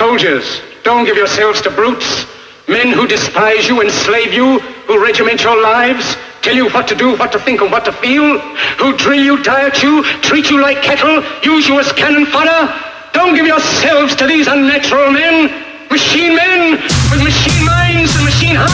Soldiers, don't give yourselves to brutes. Men who despise you, enslave you, who regiment your lives, tell you what to do, what to think, and what to feel, who drill you, diet you, treat you like cattle, use you as cannon fodder. Don't give yourselves to these unnatural men, machine men with machine minds and machine hearts.